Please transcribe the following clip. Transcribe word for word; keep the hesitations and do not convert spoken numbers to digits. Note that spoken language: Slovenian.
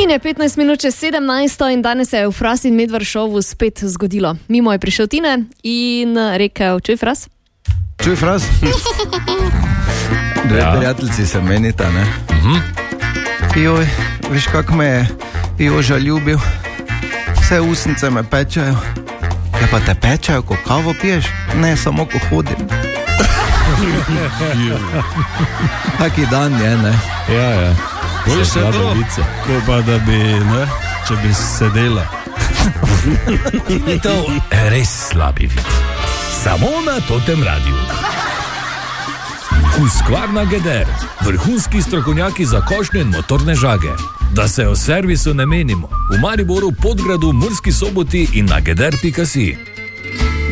In je petnajst minut čez sedemnajsto in danes se je v Fras in Medvard šovu spet zgodilo. Mimo je prišel Tine in rekel, čuj Fras? Čuj Fras? Dve ja. prijateljci se menita, ne? Mhm. Joj, veš kako me je Joža ljubil? Vse usnice me pečajo. Ja pa te pečajo, ko kavo piješ? Ne, samo ko hodim. Taki dan je, ne? Ja, ja. Bolj se to, ko pa da bi, ne, če bi sedela. Je to res slabi vid. Samo na Totem radiju. Husqvarna Geder, vrhunski strokovnjaki za košnje in motorne žage. Da se o servisu ne menimo. V Mariboru, Podgradu, Murski Soboti in na geder pika si.